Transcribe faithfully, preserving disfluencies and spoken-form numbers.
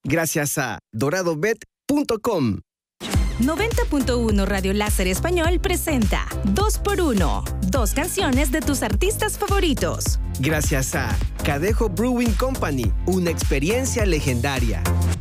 Gracias a dorado bet punto com. noventa punto uno Radio Láser Español presenta dos por uno. Dos canciones de tus artistas favoritos. Gracias a Cadejo Brewing Company, una experiencia legendaria.